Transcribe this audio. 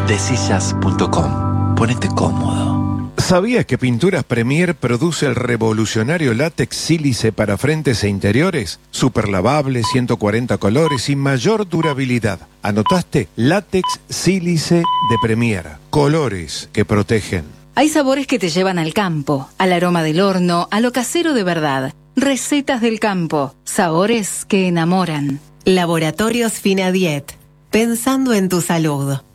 Desillas.com. Ponete cómodo. ¿Sabías que Pinturas Premier produce el revolucionario látex sílice para frentes e interiores? Super lavable, 140 colores y mayor durabilidad. ¿Anotaste? Látex sílice de Premier. Colores que protegen. Hay sabores que te llevan al campo, al aroma del horno, a lo casero de verdad. Recetas del campo, sabores que enamoran. Laboratorios Finadiet, pensando en tu salud.